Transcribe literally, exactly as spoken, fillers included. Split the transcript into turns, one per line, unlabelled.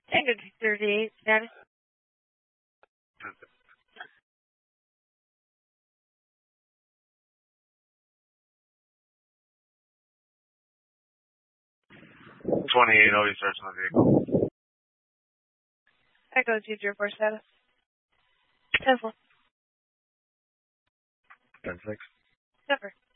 Tango two thirty-eight, status.
twenty-eight, always searching the vehicle.
Echo two zero four, status. ten four.
ten six.
Sever.